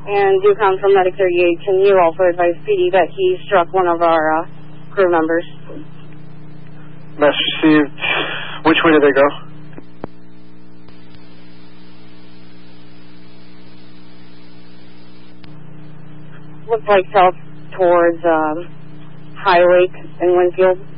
and do come from Medic 38. Can you also advise PD that he struck one of our crew members? Message received. Which way did they go? Looks like south towards High Lake in Winfield.